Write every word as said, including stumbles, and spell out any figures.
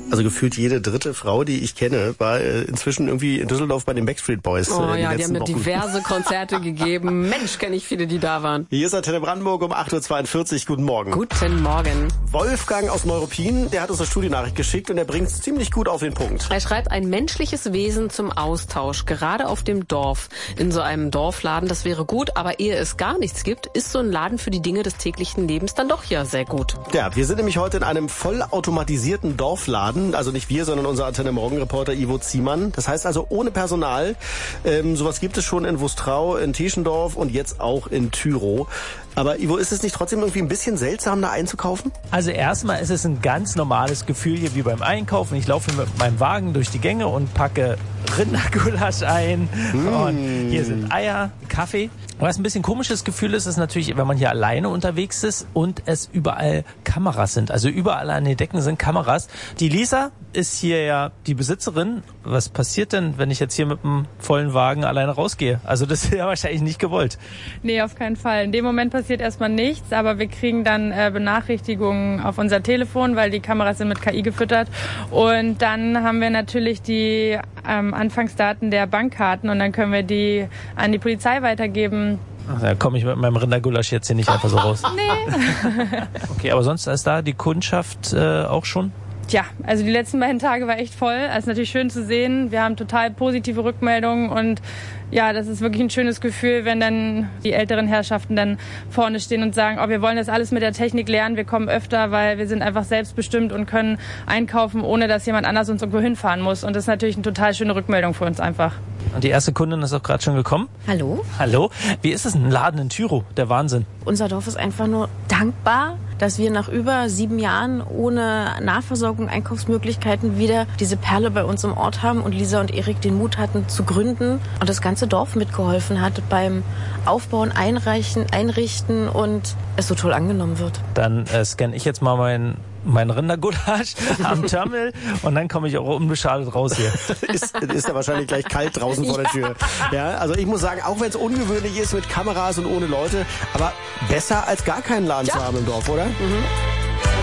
Also gefühlt jede dritte Frau, die ich kenne, war äh, inzwischen irgendwie in Düsseldorf bei den Backstreet Boys. Oh äh, ja, die haben mir Wochen. diverse Konzerte gegeben. Mensch, kenne ich viele, die da waren. Hier ist Antenne Brandenburg um acht Uhr zweiundvierzig. Guten Morgen. Guten Morgen. Wolfgang aus Neuruppin, der hat uns eine Studienachricht geschickt und der bringt es ziemlich gut auf den Punkt. Er schreibt, ein menschliches Wesen zum Austausch, gerade auf dem Dorf. In so einem Dorfladen, das wäre gut, aber ehe es gar nichts gibt, ist so ein Laden für die Dinge des täglichen Lebens dann doch ja sehr gut. Ja, wir sind nämlich heute in einem vollautomatisierten Dorfladen. Also nicht wir, sondern unser Antenne Morgen-Reporter Ivo Ziemann. Das heißt also ohne Personal. Ähm, sowas gibt es schon in Wustrau, in Teschendorf und jetzt auch in Tyrow. Aber Ivo, ist es nicht trotzdem irgendwie ein bisschen seltsam, da einzukaufen? Also erstmal ist es ein ganz normales Gefühl hier wie beim Einkaufen. Ich laufe mit meinem Wagen durch die Gänge und packe Rindergulasch ein. Mm. Und hier sind Eier, Kaffee. Was ein bisschen komisches Gefühl ist, ist natürlich, wenn man hier alleine unterwegs ist und es überall Kameras sind. Also überall an den Decken sind Kameras. Die Lisa ist hier ja die Besitzerin. Was passiert denn, wenn ich jetzt hier mit einem vollen Wagen alleine rausgehe? Also das ist ja wahrscheinlich nicht gewollt. Nee, auf keinen Fall. In dem Moment passiert erstmal nichts, aber wir kriegen dann äh, Benachrichtigungen auf unser Telefon, weil die Kameras sind mit K I gefüttert. Und dann haben wir natürlich die ähm, Anfangsdaten der Bankkarten und dann können wir die an die Polizei weitergeben. Ach, da komme ich mit meinem Rindergulasch jetzt hier nicht einfach so raus. Nee. Okay, aber sonst ist da die Kundschaft äh, auch schon? Tja, also die letzten beiden Tage war echt voll. Es ist natürlich schön zu sehen. Wir haben total positive Rückmeldungen und ja, das ist wirklich ein schönes Gefühl, wenn dann die älteren Herrschaften dann vorne stehen und sagen, oh, wir wollen das alles mit der Technik lernen, wir kommen öfter, weil wir sind einfach selbstbestimmt und können einkaufen, ohne dass jemand anders uns irgendwo hinfahren muss. Und das ist natürlich eine total schöne Rückmeldung für uns einfach. Und die erste Kundin ist auch gerade schon gekommen. Hallo. Hallo. Wie ist es, ein Laden in Tyrow? Der Wahnsinn. Unser Dorf ist einfach nur dankbar, dass wir nach über sieben Jahren ohne Nahversorgung, Einkaufsmöglichkeiten wieder diese Perle bei uns im Ort haben und Lisa und Erik den Mut hatten zu gründen und das ganze Dorf mitgeholfen hat beim Aufbauen, Einreichen, Einrichten und es so toll angenommen wird. Dann äh, scanne ich jetzt mal mein mein Rindergulasch am Terminal und dann komme ich auch unbeschadet raus hier. ist, ist ja wahrscheinlich gleich kalt draußen vor der Tür. Ja, also ich muss sagen, auch wenn es ungewöhnlich ist mit Kameras und ohne Leute, aber besser als gar keinen Laden ja. zu haben im Dorf, oder? Mhm.